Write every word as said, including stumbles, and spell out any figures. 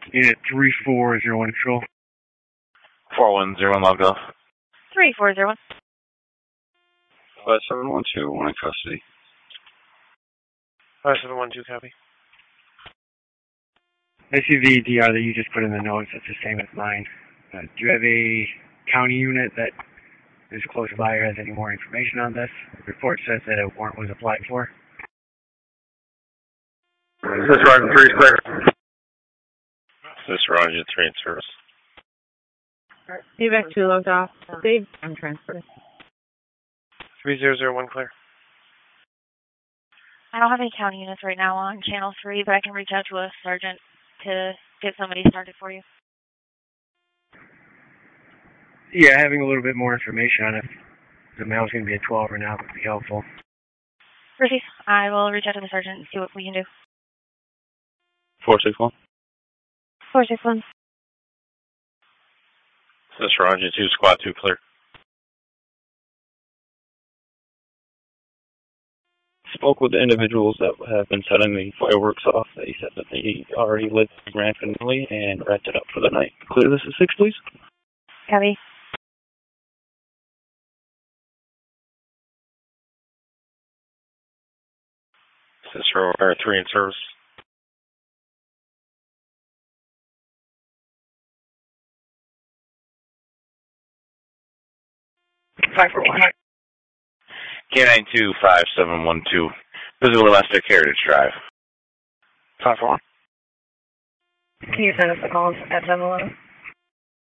Unit three four zero one control. four one zero one logged off. three four zero one. five seven one two, one in custody. five seven one two, copy. I see the D R that you just put in the notes. It's the same as mine. Uh, do you have a county unit that is close by or has any more information on this? The report says that a warrant was applied for. This is Roger three, clear. This is Roger three in service. Steve X two logged off. Save and transfer. three zero zero one, clear. I don't have any county units right now on channel three, but I can reach out to a sergeant to get somebody started for you. Yeah, having a little bit more information on if the mail's going to be a twelve or not would be helpful. Received. I will reach out to the sergeant and see what we can do. four six one. four six one. This is Roger two, squad two, clear. Spoke with the individuals that have been setting the fireworks off. They said that they already lit the grand finale and wrapped it up for the night. Clear this at six, please. Copy. This is Roger three in service. five four one. K nine two five seven one two. Physical Domestic Heritage Drive. five four one. Can you send us the calls at seven eleven?